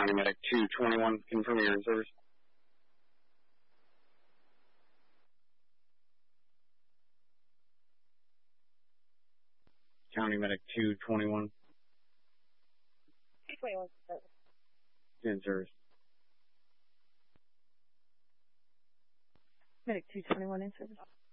County Medic 221, confirm your in-service. County Medic 221. 221, service. In service. Medic 221 in service.